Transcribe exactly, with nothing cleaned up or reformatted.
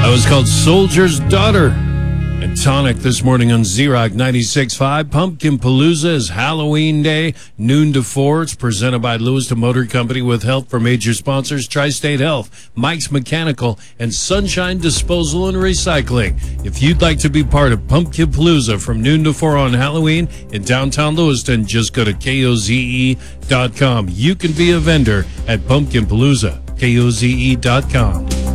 That was called Soldier's Daughter. And Tonic this morning on Z-Rock ninety-six point five. Pumpkin Palooza is Halloween Day, noon to four. It's presented by Lewiston Motor Company with help from major sponsors Tri-State Health, Mike's Mechanical, and Sunshine Disposal and Recycling. If you'd like to be part of Pumpkin Palooza from noon to four on Halloween in downtown Lewiston, just go to K O Z E dot com. You can be a vendor at Pumpkin Palooza, K O Z E dot com.